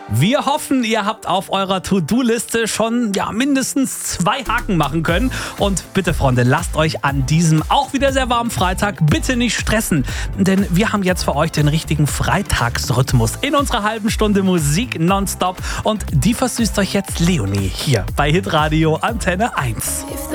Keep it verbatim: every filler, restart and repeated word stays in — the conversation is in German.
Wir hoffen, ihr habt auf eurer To-Do-Liste schon ja, mindestens zwei Haken machen können. Und bitte, Freunde, lasst euch an diesem auch wieder sehr warmen Freitag bitte nicht stressen. Denn wir haben jetzt für euch den richtigen Freitagsrhythmus in unserer halben Stunde Musik nonstop. Und die versüßt euch jetzt Leonie hier bei Hitradio Antenne eins.